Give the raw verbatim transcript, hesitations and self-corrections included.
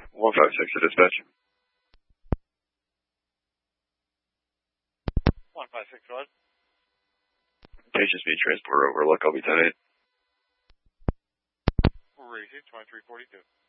one five six to dispatch. one five six, what? Patient speed transport overlook, I'll be ten eight. Received twenty-three forty-two.